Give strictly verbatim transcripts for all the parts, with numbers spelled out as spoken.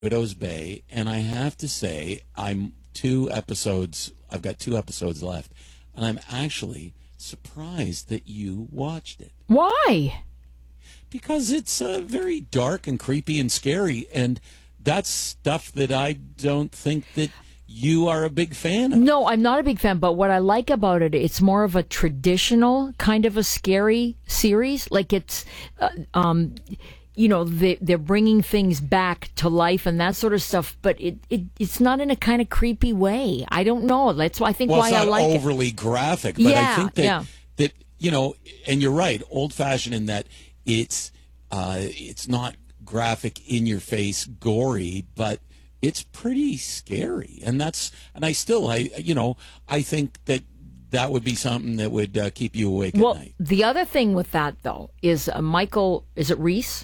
Widow's Bay, and I have to say, I'm two episodes, I've got two episodes left, and I'm actually surprised that you watched it. Why? Because it's uh, very dark and creepy and scary, and that's stuff that I don't think that you are a big fan of. No, I'm not a big fan, but what I like about it, it's more of a traditional kind of a scary series. Like it's, uh, um, you know, they, they're bringing things back to life and that sort of stuff, but it, it it's not in a kind of creepy way. I don't know. That's why I think well, why it's not I like overly it. graphic, but yeah, I think that, yeah. that, you know, and you're right, old-fashioned in that it's uh, it's not graphic, in-your-face, gory, but it's pretty scary. And that's, and I still, I you know, I think that that would be something that would uh, keep you awake well, at night. The other thing with that, though, is uh, Michael, is it Reese?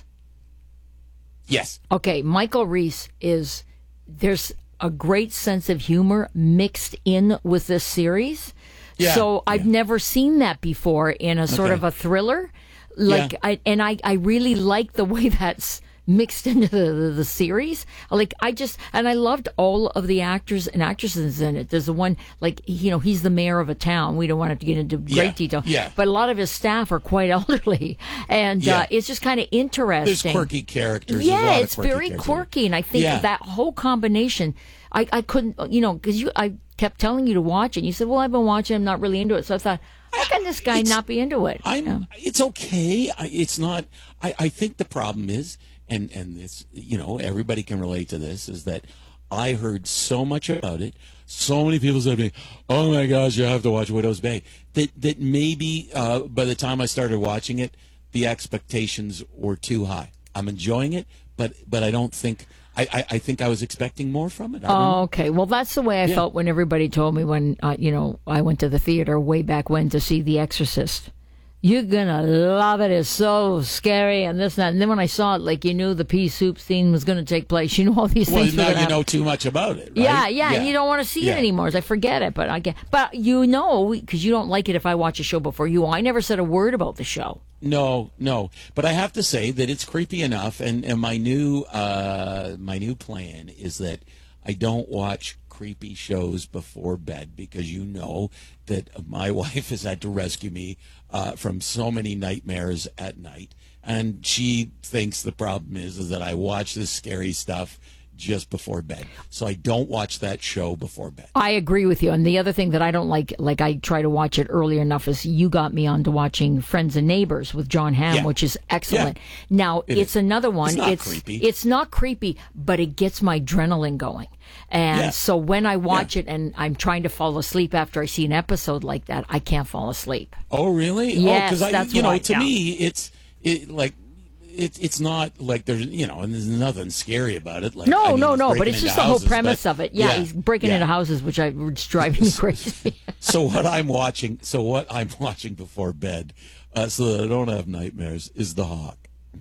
Yes. Okay, Michael Reese is, there's a great sense of humor mixed in with this series. Yeah, so I've yeah. never seen that before in a sort Okay. of a thriller. Like, Yeah. I, and I, I really like the way that's mixed into the, the, the series. Like, I just, and I loved all of the actors and actresses in it. There's the one, like, you know, he's the mayor of a town. We don't want to get into great Yeah, detail. yeah. But a lot of his staff are quite elderly. And Yeah. uh, it's just kind of interesting. There's quirky characters. There's a Yeah, lot of it's quirky very characters. quirky, and I think Yeah. that whole combination, I, I couldn't, you know, because you, I kept telling you to watch it. And you said, "Well, I've been watching. I'm not really into it." So I thought, how can this guy It's- not be into it? I'm. Yeah. It's okay. I, it's not. I, I think the problem is, and and this, you know, everybody can relate to this, is that I heard so much about it. So many people said to me, "Oh my gosh, you have to watch Widow's Bay." That that maybe uh, by the time I started watching it, the expectations were too high. I'm enjoying it, but but I don't think. I, I, I think I was expecting more from it. I don't know. Oh, okay. Well, that's the way I Yeah. felt when everybody told me when, uh, you know, I went to the theater way back when to see The Exorcist. You're gonna love it. It's so scary and this and that. And then when I saw it, like, you knew the pea soup scene was going to take place. You know all these Well, things. were now gonna you happen. know too much about it, right? Yeah, yeah, and you don't want to see Yeah. it anymore. So I forget it, but I get. But you know, because you don't like it if I watch a show before you. I never said a word about the show. No, no. But I have to say that it's creepy enough, and, and my new uh, my new plan is that I don't watch creepy shows before bed, because you know that my wife has had to rescue me uh, from so many nightmares at night, and she thinks the problem is is that I watch this scary stuff just before bed. So I don't watch that show before bed. I agree with you. And the other thing that I don't like, like I try to watch it early enough, is you got me onto watching Friends and Neighbors with John Hamm, Yeah. which is excellent. Yeah. Now, It it's is. another one. It's not it's creepy. It's not creepy, but it gets my adrenaline going. And Yeah. so when I watch Yeah. it and I'm trying to fall asleep after I see an episode like that, I can't fall asleep. Oh, really? Yes, oh, because I, that's you know, why, to yeah. me, it's it like it, it's not like there's you know, and there's nothing scary about it. Like, No, I mean, no, he's no. But breaking it's into just the whole houses, premise but- of it. Yeah, he's breaking yeah. into houses, which I it's driving me crazy. So what I'm watching, so what I'm watching before bed, uh, so that I don't have nightmares, is The Hawk.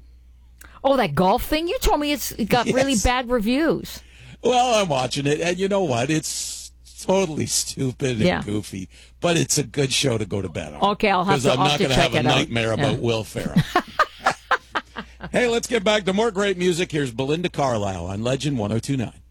Oh, that golf thing? You told me it's it got really Yes. bad reviews. Well, I'm watching it, and you know what? It's totally stupid and Yeah. goofy, but it's a good show to go to bed on. Okay, I'll have because to- I'm I'll not have to going to check have a it out. nightmare Yeah. about Will Ferrell. Hey, let's get back to more great music. Here's Belinda Carlisle on Legend one oh two nine.